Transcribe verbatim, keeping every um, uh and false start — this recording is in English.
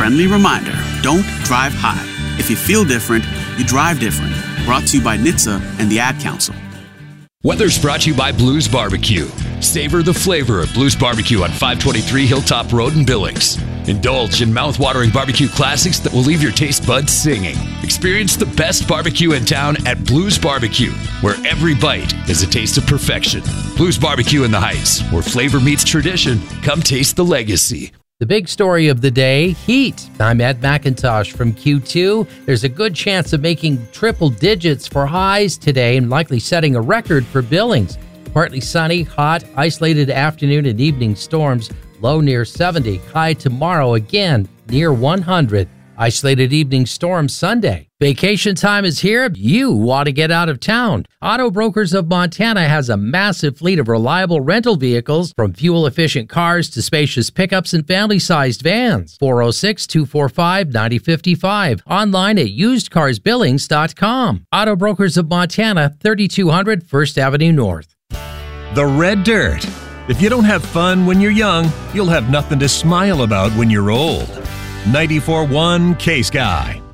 friendly reminder, don't drive high. If you feel different, you drive different. Brought to you by N H T S A and the Ad Council. Weather's brought to you by Blues Barbecue. Savor the flavor of Blues Barbecue on five twenty-three Hilltop Road in Billings. Indulge in mouth-watering barbecue classics that will leave your taste buds singing. Experience the best barbecue in town at Blues Barbecue, where every bite is a taste of perfection. Blues Barbecue in the Heights, where flavor meets tradition. Come taste the legacy. The big story of the day, heat. I'm Ed McIntosh from Q two. There's a good chance of making triple digits for highs today and likely setting a record for Billings. Partly sunny, hot, isolated afternoon and evening storms, low near seventy. High tomorrow again near one hundred. Isolated evening storm Sunday. Vacation time is here. You want to get out of town. Auto Brokers of Montana has a massive fleet of reliable rental vehicles, from fuel-efficient cars to spacious pickups and family-sized vans. four oh six, two four five, nine oh five five. Online at used cars billings dot com. Auto Brokers of Montana, thirty-two hundred First Avenue North. The Red Dirt. If you don't have fun when you're young, you'll have nothing to smile about when you're old. ninety-four point one K-Sky.